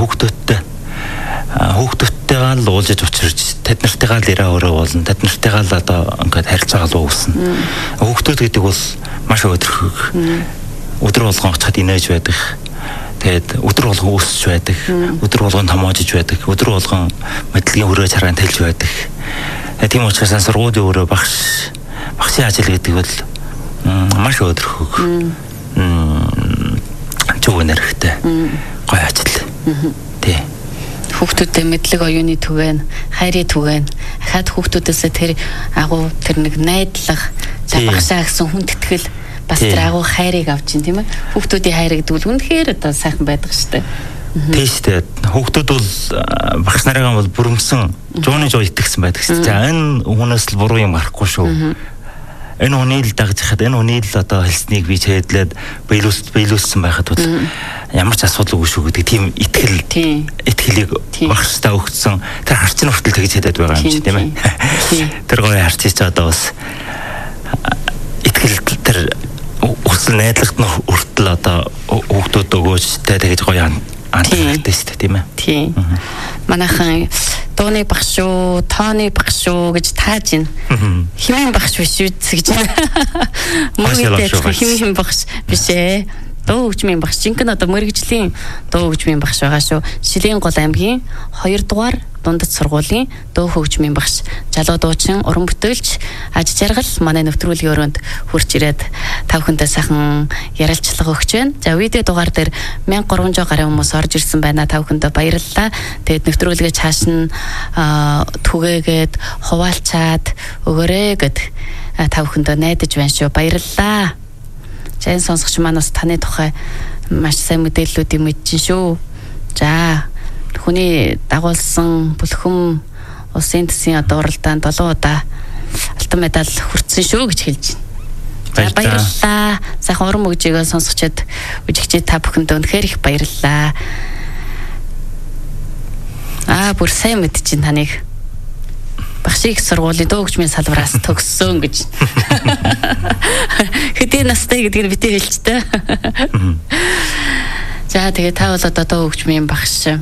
хүүхдүүдтэйгээ л уулзаж учирч тэд нартайгаа л ирээ өрөө болно. Тэд нартайгаа л одоо ингээд харилцаагаа л үүснэ. Хүүхдүүд гэдэг бол маш өдөрхөг. Өдөр болгон очихад инээж байдаг. Тэгээд өдөр болгон өсөж байдаг. Өдөр болгон томоожж байдаг. Өдөр болгон мэдлэгийн хүрээ царгаан тэлж байдаг. Тийм учраас сургуулийн өрөө багшийн ажил гэдэг бол маш өдөрхөг. Зөв нэрхтэй. Гоё ажил. Тий. Хүүхдүүдэд мэдлэг оюуны түгээн, хайрын түгээн, ахаад хүүхдүүдээс тэр агуу тэр нэг найдлага, за багшаа гэсэн хүндэтгэл бас тэр агуу хайрыг авч ин тийм ээ. Хүүхдүүдийн хайр гэдэг бол үнэхээр одоо сайхан байдаг шүү дээ. Тийм шүү дээ. Хүүхдүүд бол багш нарыгаа бол бүрэмсэн, жууны жоо итгэсэн байдаг шүү дээ. За энэ хүнээс л буруу юм гарахгүй шүү. Энэ хүний л дагж хахад энэ хүний л одоо хэлснийг би чийдлээд биелүүлсэн байхад бол ямар ч асуудал үгүй шүү гэдэг тийм итгэлийг багштай өгсөн тэр харчин хүртэл тэгж хэлээд байгаа юм чи тийм ээ. Тэр гоё харчиж одоо бас итгэл тэр өсөл найдлагт нь хүртэл одоо хүүхдүүд өгөөжтэй тэгж гоё андлагтай шүү дээ тийм ээ. Тийм. Манайхан дууны багш шүү, тооны багш шүү гэж тааж байна. Химийн багш биш үү гэж байна. Мөрөдөө химийн багш биш ээ. Дуу хөгжмийн багш жинхэнэ одоо мөрөгжлийн дуу хөгжмийн багш байгаа шүү. Шилийн гол аймгийн 2 дугаар дундад сургуулийн дуу хөгжмийн багш Жалуу дуучин уран бүтээлч аж жаргал манай нэвтрүүлгийн өрөөнд хурж ирээд та бүхэндээ сайхан ярилцлага өгч байна. За видео дугаар дээр 1300 гаруй хүмүүс орж ирсэн байна. Та бүхэндээ баярлалаа. Тэгээд нэвтрүүлгээ цааш нь түгээгээд хуваалцаад өгөөрэй гэд та бүхэндээ найдаж байна шүү. Баярлалаа. За энэ сонсогч маань бас таны тухай маш сайн мэдээллүүдийг мэдчихэн шүү. За хүний дагуулсан бүлхэм улсын төсвийн одоо уралдаанд 7 удаа алтан медаль хүртсэн шүү гэж хэлж байна. Баярлалаа. Сайхан уран мөгжийг сонсогчид үжигчид та бүхэнд үнэхээр их баярлалаа. Бүр сайн мэдчихээн таныг. Багшийн сургуулийн дуу хөгжмийн салбараас төгссөн гэж. Хэдийн настай гэдгийг битээ хэлчихтэй. За тэгээ та бол одоо дуу хөгжмийн багш.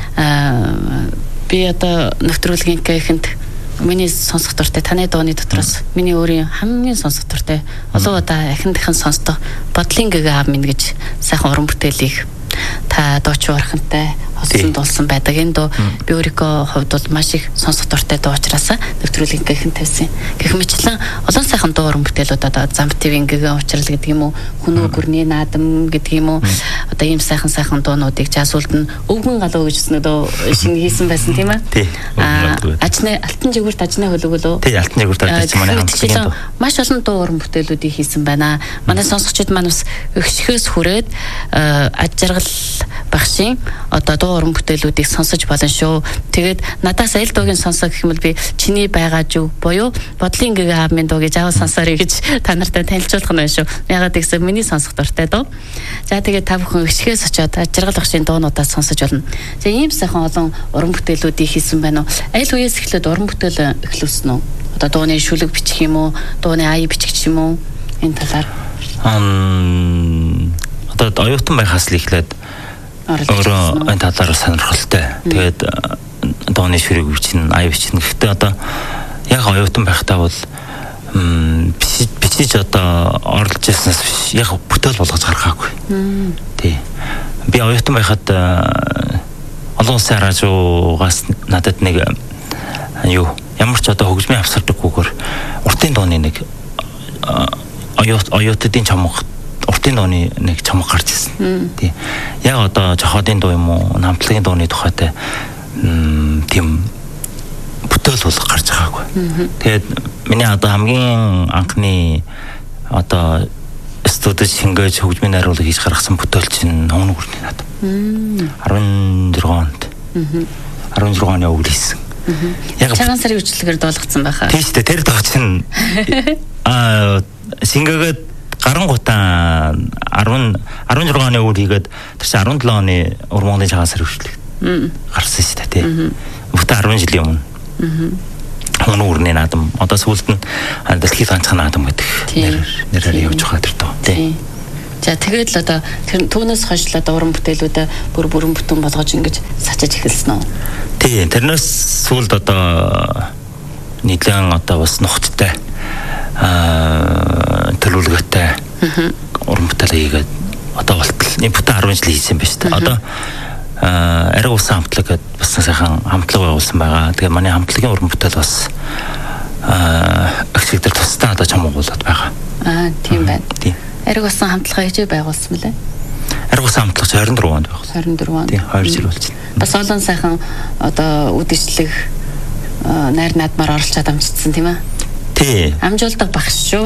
Би одоо нэвтрүүлгийн гэхэнд миний сонсох дуртай таны дууны дотроос миний өөрийн хамгийн сонсох дуртай олон удаа ахиндхан сонсдог бодлын гэгээ аав минь гэж сайхан уран бүтээлийг та дуучин урхантай хоцсон дуулсан байдаг. Энэ дуу би өөрийнхөө хувьд бол маш их сонсох дуртай дуу учраас нэвтрүүлгийн гэхэн тавьсан. Гэх мэтлэн олон сайхан дуу уран бүтээлүүд одоо зам ТV-ийн гэгээ уучрал гэдэг юм уу, Хүнөө гүрний наадам гэдэг юм уу, одоо ийм сайхан дуунуудыг жаасуулд нь өвгөн галуу гэжсэн дөө шинэ хийсэн байсан тийм ээ. Тий. Ажны алтан жигүүрт ажны хөлөглөө. Тий, алтан жигүүрт ажиж манай хамтлагийн дуу. Маш олон дуу уран бүтээлүүдийг хийсэн байна. Манай сонсогчид маань бас өгшгөөс хүрээд аж жаргал багшийн одоо дуу уран бүтээлүүдийг сонсож болно шүү. Тэгээд надаас аль дуугийн сонсоо гэх юм бол би чиний байгаа зүг буюу бодлын гэгээ аав минь дуу гэж аваа сонсоорой гэж та нартай танилцуулах нь байна шүү. Ягаад гэвэл миний сонсох дуртай дуу. За тэгээд та бүхэн өгшгөөс очиод аж жаргал багшийн дуунуудаа сонсож болно. За ийм сайхан олон уран бүтээлүүдийг хийсэн байна уу? Аль үеэс эхлээд уран бүтээл эхлүүлсэн үү? Одоо дууны шүлэг бичих юм уу? Дууны ая бичигч юм уу? Энэ талаар одоо оюутан байхаас л эхлээд өөрөө энэ талаар сонирхолтой. Тэгээд дууны шүрэг бичнэ, ая бичнэ. Гэхдээ одоо яг оюутан байхдаа бол бичиж одоо орлож ирснээс биш яг бүтээл болгож гаргаагүй. Тий. Би оюутан байхад олон улсын радиогаас надад нэг ямар ч одоо хөгжмийн авсардаггүйгээр уртын дууны нэг оюутдын чамга уртын дууны нэг чамга гарч ирсэн. Тий. Яг одоо жохоодын дуу юм уу, намтлагын дууны тухайтай тийм бүтээл бол гарч байгаагүй. Тэгээд миний одоо хамгийн анхны одоо студид шингээж хөгжмийн найруулга хийж гаргасан бүтээл чинь Хүнөө гүрний наадам. 16 оны өвөл хийсэн. Яг цагаан сарын үечлэгээр дуулгацсан байхаа. Тийм шүү дээ. Тэр дуу чинь шингээгээд гарангуутаа 16 оны өвөл хийгээд тэр чинь 17 оны урмангийн цагаан сарын үечлэг гарсан шүү дээ. Тийм. Бүтэн 10 жилийн өмнө. Хүнөө гүрний наадам. Одоо сүүлд нь дэлхийд ганцхан наадам гэдэг нэрээр явж байгаа тэр дуу. Тийм. За тэгээд л одоо тэр түүнээс хойш л одоо уран бүтээлүүдээ бүрэн бүтэн болгож ингэж сачиж эхэлсэн үү? Тий, тэрнээс сүүлд одоо нийлэн одоо бас нухацтай төлөвлөгөөтэй уран бүтээл хийгээд одоо болтол энэ бүтэн 10 жил хийсэн байна шүү дээ. Одоо ариг усан хамтлаг гэдэг бас сайхан хамтлаг байгуулсан байгаа. Тэгээ манай хамтлагийн уран бүтээл бас агшиг дээр тусдаа одоо чамгуулаад байгаа. Тийм байна. Тийм. Ариг усан хамтлагаа хичээ байгуулсан мөлий? Ариг усан хамтлаг 24 онд байгуулсан. 24 онд. Тийм, 2 жил болж байна. Бас олон сайхан одоо үдшилэг найр наадмаар оролцоод амжицсан тийм ээ? Тий. Амжуулдаг багш шүү.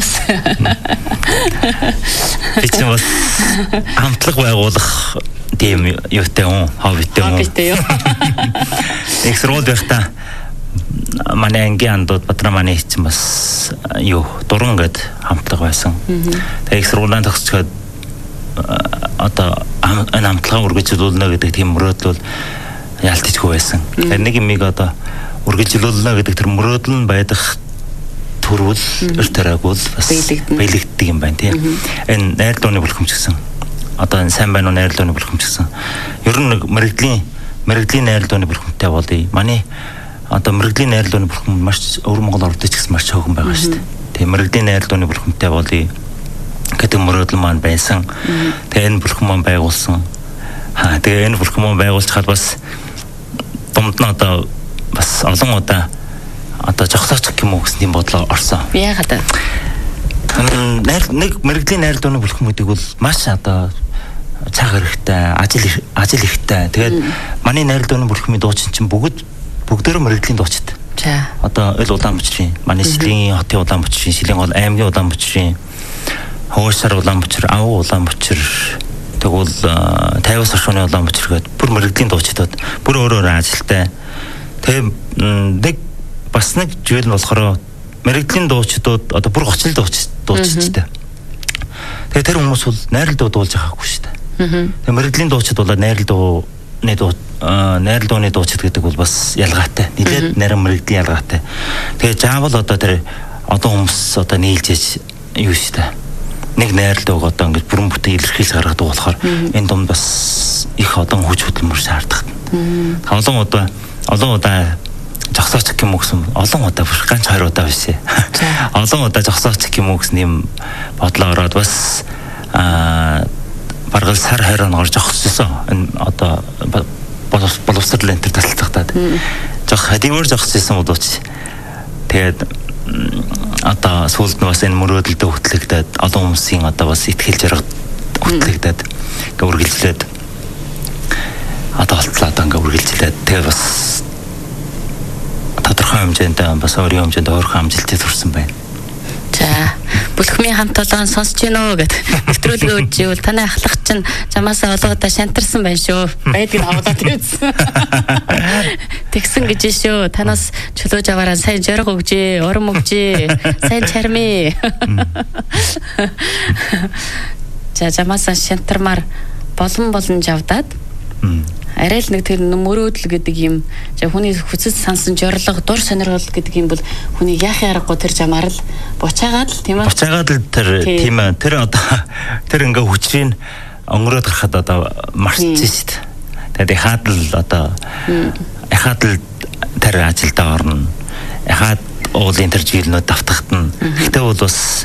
Би ч бас хамтлаг байгуулах тийм юутай юм, хоббитэй юм. Хоббитэй юу? Их сургууль байхдаа манай ангийн андууд Бадраманы чинь бас юу дуран гэд хамтлаг байсан. Тэгээ их сургуулийн төгсчөөд одоо энэ хамтлагаа үргэлжлүүлнэ гэдэг тийм мөрөөдөл яалтчгүй байсан. Тэгэхээр нэг юмыг одоо үргэлжлүүлнэ гэдэг тэр мөрөөдөл нь байдах төрүүл өртөрөөгөл бас биелэгддэг юм байна тийм. Энэ найр дууны бүлхэмч гэсэн. Одоо энэ сайн байна уу найр дууны бүлхэмч гэсэн. Ер нь нэг мэрэгдлийн найр дууны бүлхэмтэй болъё. Манай одоо мэрэгдлийн найр дууны бүлхэм маш өвөр Монгол ордоч гэсэн маш цөөхөн байгаа шүү дээ. Тэгээ мэрэгдлийн найр дууны бүлхэмтэй болъё гэдэг мөрөөдөл маань байсан. Тэгээ энэ бүлхэм маань байгуулсан. Тэгээ энэ бүлхэм маань байгуулж хаад бас дунд нь одоо бас олон удаа одоо жогсоочих юм уу гэсэн тийм бодлоо орсон. Яагаад? Нэг мэрэгдлийн найр дууны бүлхэм гэдэг бол маш одоо цаг хэрэгтэй, ажил ихтэй. Тэгээд манай найр дууны бүлхмийн дуучин чинь бүгдөө мэрэгдлийн дуучид. За. Одоо ил Улаанбаатарын, манай Сэлгийн хотын Улаанбаатарын, Сэлгийн гол аймгийн Улаанбаатарын, Хөөсөр Улаанбаатар, Авуу Улаанбаатар, тэгвэл 50-аас хойшны Улаанбаатар гээд бүр мэрэгдлийн дуучидод бүр өөр ажилтай. Тэгээд нэг бас нэг зүйл нь болохоор мэрэгдлийн дуучидууд одоо бүр гоцлол дуучидтэй. Тэгээд тэр хүмүүс бол найрал дуу дуулж байгаагүй шүү дээ. Тэгээд мэрэгдлийн дуучид бол найрал дууны дуучид гэдэг бол бас ялгаатай. Нилээд нарийн мэрэгдлийн ялгаатай. Тэгээд заавал одоо тэр одоо хүмүүс одоо нийлжээж юу шүү дээ. Нэг найрал дууг одоо ингэж бүрэн бүтэн илэрхийлж гаргадаг болохоор энэ дунд бас их одоо хүч хөдөлмөр шаарддаг. Олон удаа жогсоочих юм уу гэсэн олон удаа бүр ганц 2 удаа биш ээ. Олон удаа жогсоочих юм уу гэсэн юм бодлоо ороод бас баргал сар 20 оноор жогссон. Энэ одоо боловсрол энтер тасалцахтаад хадимөр жогссон удаач. Тэгээд одоо сүүлд нь бас энэ мөрөөдөлдөө хөтлөгдөд олон хүмүүсийн одоо бас ихтгэл жаргад хөтлөгдөд ингээ үргэлжлээд одоо болтлоо ингээ үргэлжлээд тэгээд бас тодорхой хэмжээнд бас өөрийн хэмжээнд өөрхөн амжилтыг төрсөн байна. За, бүлхмийн хамт олон сонсож гинөө гэд нэвтрүүлгээ өгч ивэл таны ахлах чинь чамаасаа олоодаа шантарсан байна шүү. Байдгийг аваад ирсэн. Тэгсэн гэж шүү. Танаас чөлөөж аваараа сайн жориг өгжээ, урам өгжээ, сайн чармээ. За, чамаасаа шантармаар болон жавдаад арай л нэг тэр мөрөөдөл гэдэг юм хүний хүсэж сансан зорилго дур сонирхол гэдэг юм бол хүний яахын аргагүй тэр жамаар л буцаагаад л тийм ээ. Буцаагаад л тэр тийм ээ. Тэр одоо тэр ингээ хүчрийн өнгөрөөд гарахад одоо марцсан шүү дээ. Тэгээд хаад л одоо хаад л тэр ажилдаа орно. Хаад уулын тэр жилнүүд давтагдана. Гэтэ бол бас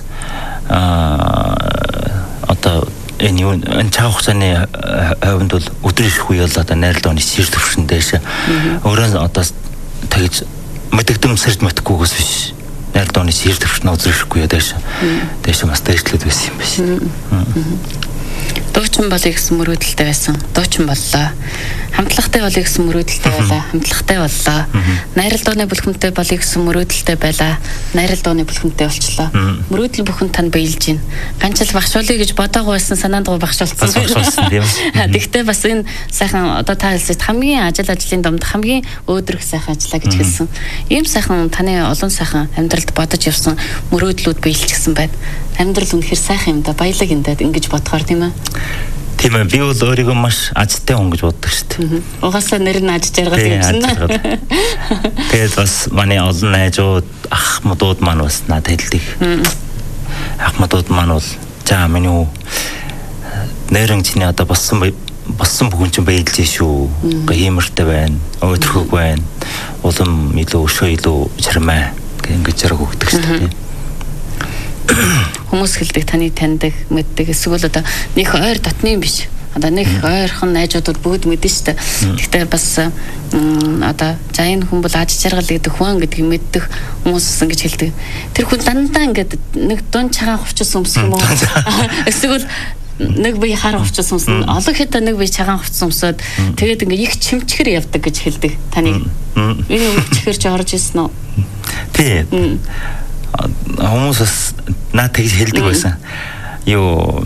одоо энэ цаах хугацааны хавьд бол өдөр их үе бол одоо найрал дууны сэрд төвшин дэш өөрөө одоо тэгж мэдэгдэм сэрд мэтгэхгүйгээс биш найрал дууны сэрд төвшин өдөр ихгүй дэш бас дэвшлээд байсан юм биш. Дуучин болъё гэсэн мөрөөдөлтэй байсан. Дуучин боллоо. Хамтлагтай болъё гэсэн мөрөөдөлтэй байлаа. Хамтлагтай боллоо. Найрал дууны бүлхэмтэй болъё гэсэн мөрөөдөлтэй байлаа. Найрал дууны бүлхэмтэй болчлоо. Мөрөөдөл бүхэн тань биелж гин. Ганцл багшуулъя гэж бодоагүй байсан санаанд багшуулсан. Тийм. Тэгтээ бас энэ сайхан одоо та хэлсэд хамгийн ажлын домд хамгийн өөдрөх сайхан ажиллаа гэж хэлсэн. Ийм сайхан таны олон сайхан амьдралд бодож явсан мөрөөдлүүд биелчихсэн байна. Амьдрал үнэхэр сайхан юм да, баялаг юм да ингэж бодохоор тийм ээ. Тийм ээ, би бол өөрийгөө маш азтай хүн гэж боддог шүү дээ. Угаасаа нэр нь аж жаргал юм чинь. Тэгээд бас манай олон найзууд ах модууд маань бас надад хэлдэг. Ах модууд маань бол за миний нэрэн чиний одоо болсон бүхэн чинь байлж шүү. Иймэртэй байна. Өөдрөхөг байна. Улам илүү өшөө илүү чармаа ингэж зэрэг өгдөг шүү дээ. Хүмүүс хэлдэг таны таньдаг мэддэг эсвэл одоо нэг ойр дотны юм биш. Одоо нэг ойрхон найзуудад бүгд мэдэн шүү дээ. Гэхдээ бас одоо за энэ хүн бол аж жаргал гэдэг хүн гэдгийг мэддэг хүмүүс ингэж хэлдэг. Тэр хүн дандаа ингээд нэг дунд цагаан хувцас өмсөх юм уу? Эсвэл нэг бие хар хувцас өмсөн олон хэдэ нэг бие цагаан хувцас өмсөд тэгээд ингээ их чимчгэр явдаг гэж хэлдэг таны. Энэ чимчгэр ч орж ирсэн үү? Тий. Хүмүүс наад тэгж хэлдэг байсан. Юу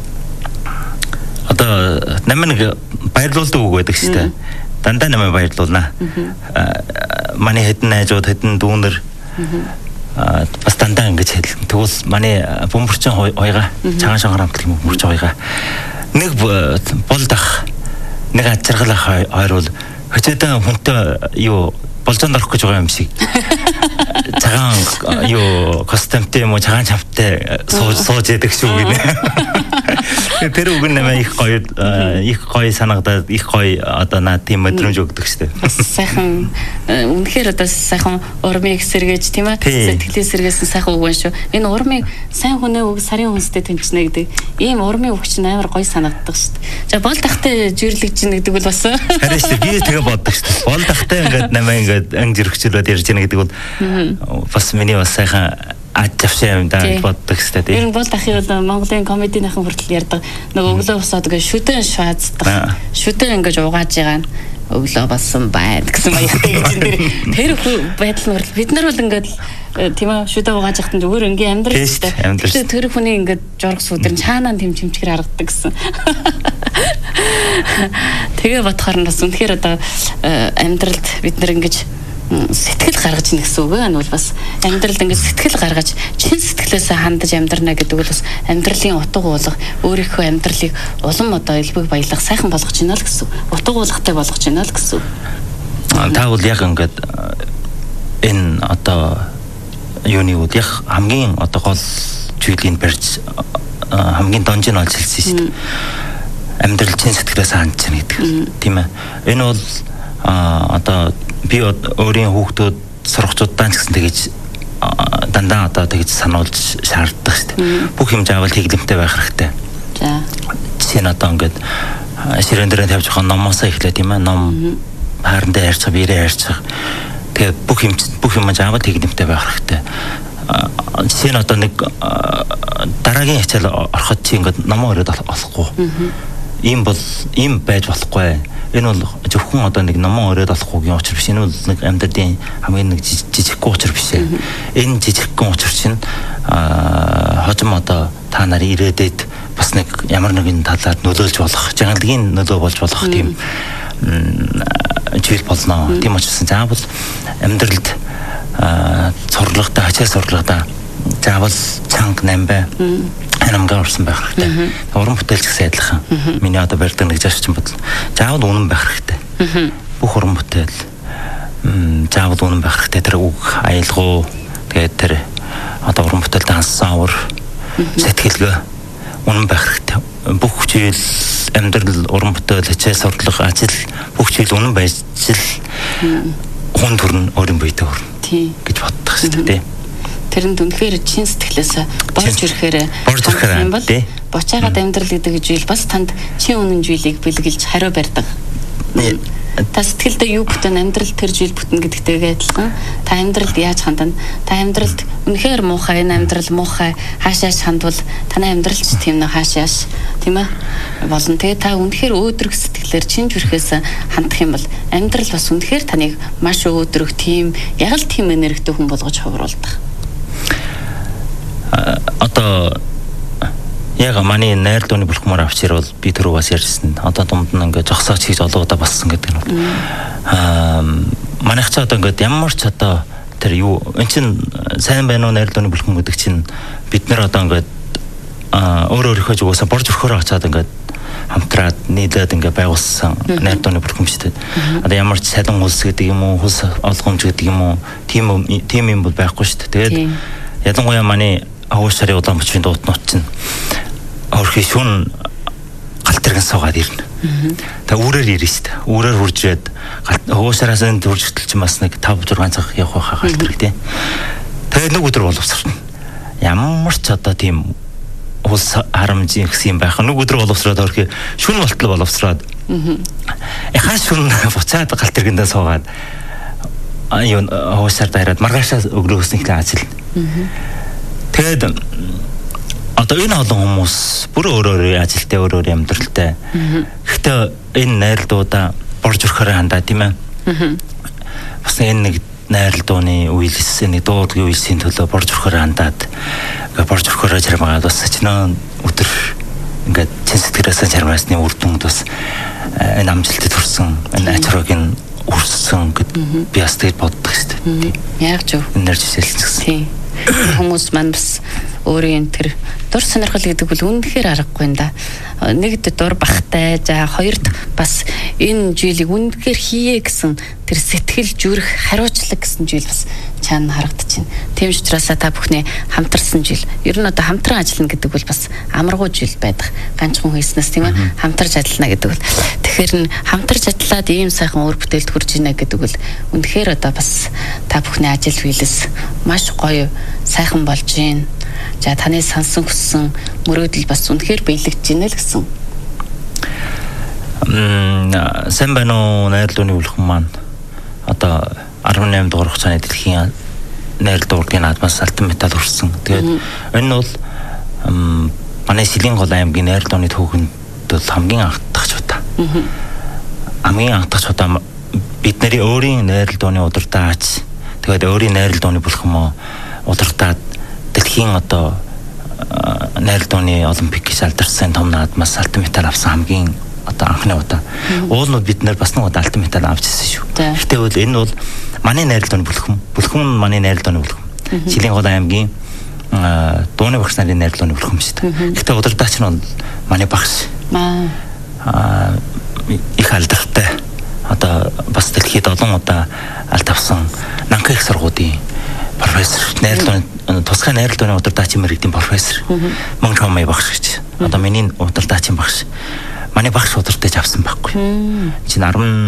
одоо намайг баярлуулдаг үг байдаг шүү дээ. Дандаа намайг баярлуулнаа. Манай хэдэн найзууд хэдэн дүүнэр бас дандаа ингэж хэлсэн. Тэгвэл манай бөмбөрчин хоёгаа цагаан шонгор хамтлаг бөмбөрчин хоёгаа нэг болдах нэг ачиргал ах хоёр бол хөтөдөө хүнтэй юу болжонд орох гэж байгаа юм шиг. Цагаан юу костюмтэй юм уу цагаан чамтай сууж яадаг шүү гинэ. Тэр үг нэмээ их гоё санагдаад их гоё одоо наа тийм мэдрэмж өгдөг штэ. Сайхан үнэхээр одоо сайхан урмыг сэргээж тийм ээ сэтгэлээ сэргээсэн сайхан үг байна шүү. Энэ урмыг сайн хүнээ үг сарын хүнстэй тэнцнэ гэдэг. Ийм урмын үг чинь амар гоё санагддаг штэ. За бол тахтай жирлэгж ийн гэдэг бол бас харин штэ би тэгээ боддог штэ. Бол тахтай ингээд намаа ингээд анги зэрэгчлээд ярьж ийн гэдэг бол бас миний бас сайхан ажившаа юм даа боддог штэ тийм. Энэ бол дахиад Монголын комединыхан хүртэл ярьдаг. Нэг өглөө босоод ингээд шүтэн шаацдаг. Шүтэн ингээд угааж байгаа. Өглөө болсон байна гэсэн баяртай гэж энэ тэр байдал нь бид нар бол ингээд тийм ээ шүтэн угааж захтан зүгээр ингээд амьдрал штэ. Тэгэхээр тэр хүний ингээд жург сүдэр чаанаа тэм чимчгэр харагдаг гэсэн. Тэгээ бодохоор нь бас үнэхээр одоо амьдралд бид нар ингээд сэтгэл гаргаж ийн гэсэн үг байна. Бол бас амьдралд ингээд сэтгэл гаргаж чин сэтгэлээсээ хандаж амьдрна гэдэг бол бас амьдралын утга уулга өөрийнхөө амьдралыг улам одоо элбэг баялах сайхан болгож байна л гэсэн. Утга уулгатай болгож байна л гэсэн. Та бол яг ингээд энэ одоо юуны үед яг хамгийн одоо гол зүйлийг барьж хамгийн донжин олж хэлсэн шүү дээ. Амьдрал чин сэтгэлээсээ хандж байна гэдэг. Тийм ээ. Энэ бол одоо би өөрийн хүүхдүүд сургацуудаа ч гэсэн тэгэж дандаа одоо тэгэж сануулж шаарддаг шүү дээ. Бүх юм заавал тэглэмтэй байх хэрэгтэй. За. Жишээ нь одоо ингээд ширээн дээр тавьж байгаа номоосоо эхлэе тийм ээ. Ном харантай ярьцгаа биерээ ярьцгаа. Тэгээ бүх юм заавал тэглэмтэй байх хэрэгтэй. Жишээ нь одоо нэг дараагийн хичээл ороход чи ингээд номоо өрөөд олохгүй. Ийм бол ийм байж болохгүй. Энэ бол зөвхөн одоо нэг номон өрөөд болохгүйгийн учир биш. Энэ бол нэг амьдралын хамгийн нэг жижигхэн учир биш. Энэ жижигхэн учир чинь хожим одоо та нар ирээдүйд бас нэг ямар нэгэн талаар нөлөөлж болох, жангалгийн нөлөө болж болох тийм зүйл болно. Тийм учраас заавал амьдралд сурлагатай, хачаа сурлагатай заавал чанга намбай хамгаа орсон байх хэрэгтэй. Уран бүтээлч гэсэн адилхан. Миний одоо барьдаг нэг зарчим бодол. Заавал үнэн байх хэрэгтэй. Бүх уран бүтээл заавал үнэн байх хэрэгтэй. Тэр үг аялгау тэгээд тэр одоо уран бүтээлд хансан уур сэтгэлгээ үнэн байх хэрэгтэй. Бүх зүйл амьдрал уран бүтээл хичээл сурлага ажил бүх зүйл үнэн байж хүн төрн өөрийн биедээ хүрнэ гэж боддог шүү дээ. Тэрэнд үнэхээр чин сэтгэлээс борж ирэхээр юм бол бочаагаад амьдрал гэдэг зүйл бас танд чин үнэн зүйлийг бэлгэлж хариу барьдаг. Та сэтгэлдээ юу бүтэн амьдрал тэр зүйл бүтэн гэдэгтэйгээ адилхан. Та амьдралд яаж хандана? Та амьдралд үнэхээр муухай энэ амьдрал муухай хаашааш хандвал таны амьдралч тийм нэг хаашааш тийм ээ болно. Тэгээ та үнэхээр өөдрөг сэтгэлээр чин зүрхээс хандах юм бол амьдрал бас үнэхээр таныг маш өөдрөг тийм яг л тийм энергитэй хүн болгож хувруулдаг. Одоо яг манай найр дууны бүлхмөр авчир бол би түрүү бас ярьсан. Одоо дунд нь ингээд зогсооч хийж олон удаа бассан гэдэг нь бол манайх ч одоо ингээд ямар ч одоо тэр юу эн чин сайн байна уу найр дууны бүлхм гэдэг чинь бид нар одоо ингээд өөрийнхөө зүгээс борж өрхөөр очиад ингээд хамтраад нийлээд ингээд байгуулсан найр дууны бүлхм шүү дээ. Одоо ямар ч салин улс гэдэг юм уу, хус олгомж гэдэг юм уу, тийм юм бол байхгүй шүү дээ. Тэгээд ялангуяа манай агуушарын Улаанбаатарын дуутнууд чинь өөрхийн шүн галтрган суугаад ирнэ. Та үрээр ирнэ шүү дээ. Үрээр хурж ирээд хуушараас энэ хурж хөтөлч бас нэг 5-6 цаг явах байхаа галтрэг тий. Тэгээд нэг өдөр боловсрно. Ямар ч одоо тийм улс харамжийн гэсэн юм байх. Нэг өдөр боловсроод орхи шүн болтол боловсроод. Яхаа шүн буцаад галтргэндээ суугаад аюун хуушаар дайраад маргаашаа өгрөөснийхээ ажил. Тэгээд одоо энэ олон хүмүүс бүр өөр ажилтай өөр амьдралтай. Гэхдээ энэ найрлуудаа борж өрхөөр хандаа тийм ээ. Бас энэ нэг найрал дууны үйлс нэг дуудгийн үйлсийн төлөө борж өрхөөр хандаад борж өрхөөрөө жармаад бас очно өдөр ингээд чин сэтгэрээс жармаасны үр дүнд бас энэ амжилтад хүрсэн энэ ачруугийн үрсэн гэд би бас тэгж боддог шүү дээ. Яг зөв. Энерги шилжчихсэн. Тийм. Хүмүүс маань бас өөрийн тэр дур сонирхол гэдэг бол үнэхээр аргагүй юм да. Нэгд дур бахтай, за хоёрд бас энэ жилийг үнэхээр хийе гэсэн тэр сэтгэл зүрх хариуцлага гэсэн жил бас чаана харагдаж байна. Тийм ч учраас та бүхний хамтарсан жил. Ер нь одоо хамтран ажиллана гэдэг бол бас амаргүй жил байдаг. Ганцхан хийснээс тийм ээ хамтарч ажиллана гэдэг бол. Тэгэхээр нь хамтарч ажиллаад ийм сайхан өр бүтээлд хүрж ийнэ гэдэг бол үнэхээр одоо бас та бүхний ажил биелэс маш гоё сайхан болж байна. За таны сансан хүссэн мөрөөдөл бас үнэхээр биелэгдэж байна л гэсэн. Сайн байна уу найрлууны бүлхэн маань. Одоо 18 дугаар хугацааны дэлхийн найрал дургийн наадмаас алтан медаль хүрсэн. Тэгээд энэ нь бол манай Сэлэнголь аймгийн найрал дууны түүхэнд бол хамгийн анхдагч удаа. Хамгийн анхдагч удаа бидний өөрийн найрал дууны удирдаач тэгээд өөрийн найрал дууны бүлхэн удирдаад дэлхийн одоо найрал дууны олимпикээс алдарсан том наадмаас алтан медаль авсан хамгийн одоо анхны удаа. Уулнууд бид нэр бас нэг удаа алтан медаль авч ирсэн шүү. Гэхдээ бол энэ бол манай найрал дууны бүлхэн манай найрал дууны бүлхэн. Сэлэнголь аймгийн дууны багш нарын найрал дууны бүлхэн шүү дээ. Гэхдээ удирдаач нь бол манай багш. Их алдартай. Одоо бас дэлхийд олон удаа алт авсан Нанка их сургуулийн профессор, найрал дууны тусгай найрал дууны удирдаачийн мэргэдийн профессор. Мөн чамай багш гэж. Одоо миний удирдаачийн багш. Манай багш удирдах авсан байхгүй. Чин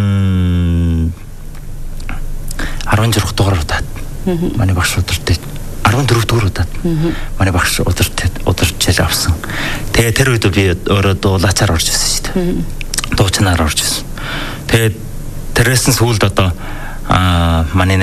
16 дугаар удаад манай багш удирдах 14 дугаар удаад манай багш удирдах авсан. Тэгээ тэр үед би өөрөө дуулаачаар орж ирсэн шүү дээ. Дуучнаар орж ирсэн. Тэгээд тэрээс нь сүүлд одоо манай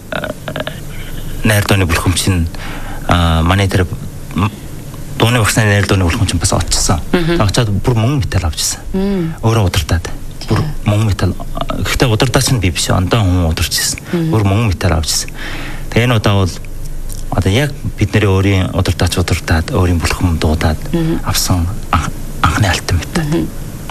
найр дууны бүлхэм чинь манай тэр дууны багшны найр дууны бүлхэм чинь бас очсон. Очоод бүр мөнгө медаль авчихсан. Өөрөө удирдаад. Бүр мөнгө медаль. Гэхдээ удирдаач нь би биш. Ондоо хүн удирч ирсэн. Бүр мөнгө медаль авчихсан. Тэгээ энэ удаа бол одоо яг бидний өөрийн удирдаач удирдаад өөрийн бүлхэм дуудаад авсан анхны алтан медаль.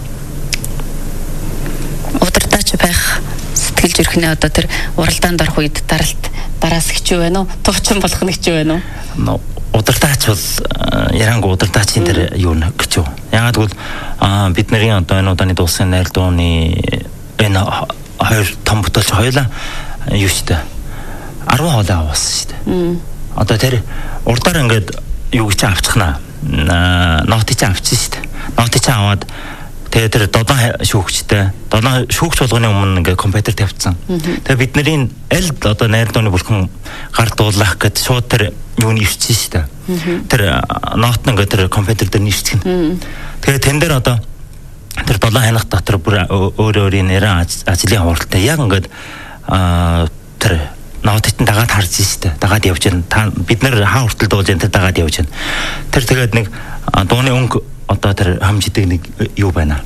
Удирдаач байх сэтгэл зүрхний одоо тэр уралдаанд орох үед дараас хичүү байна уу? Туучин болох нь хичүү байна уу? Удирдаач бол ярангу удирдаачийн тэр юу гэж юу. Яагаад гэвэл бидний одоо энэ удааны дуусын найрал дууны энэ хоёр том бүтээлч хоёулаа юу шүү дээ. 10 хоолой авсан шүү дээ. Одоо тэр урдаар ингээд юу гэж авчихнаа. Нотыг авчихсан шүү дээ. Нотыг аваад тэгээ тэр 7 шүүгчтэй 7 шүүгч болгоны өмнө ингээ компьютер тавьсан. Тэгээ бидний аль одоо найрал дууны бүлхэн гар дуулах гэд шууд тэр юу нэрчсэн шүү дээ. Тэр нот нь ингээ тэр компьютер дээр нэрчсэн. Тэгээ тэн дээр одоо тэр 7 ханах дотор бүр өөрийн нэрэн ажлын хуралтай яг ингээ тэр нотыг дагаад харж шүү дээ. Дагаад явж байна. Бид нэр хаа хүртэл дуулж энэ дагаад явж байна. Тэр тэгээд нэг дууны өнгө одоо тэр хамжидаг нэг юу байна.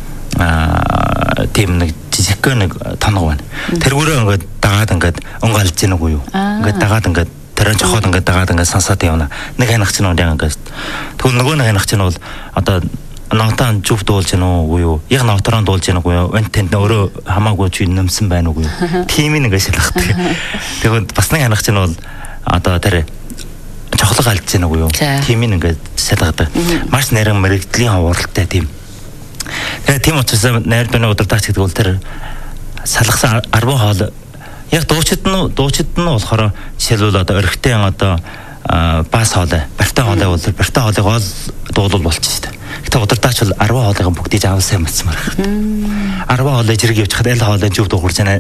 Тийм нэг жижиг нэг тоног байна. Тэргүүрээ ингээд дагаад ингээд өнгө алж яах уу юу? Ингээд дагаад ингээд тэрэн жохоод ингээд дагаад ингээд сансаад явна. Нэг ханах чинь яг ингээд тэгвэл нөгөө нэг ханах чинь бол одоо нотон зүв дуулж яах уу юу? Яг ноторон дуулж яах уу юу? Энд тэнд өөрөө хамаагүй ч нэмсэн байна уу юу? Тийм ингээд шалгахдаг. Тэгвэл бас нэг ханах чинь бол одоо тэр чохлог алж яах уу юу? Тийм ингээд шалгадаг. Маш нэрэн мэрэгдлийн хавралтай тийм. Тэгээ тийм учраас найр дууны удирдаач гэдэг бол тэр салгасан 10 хоол яг дуучид нь болохоор жишээлбэл одоо орхитын одоо бас хоолой, бартай хоолой бол бартай хоолойгоо дуулал болчих шүү дээ. Тэ удирдаач бол 10 хоолойгоо бүгдийг авсан юмцмаар. 10 хоолой зэрэг явж хад аль хоолой зүв дуурж байна.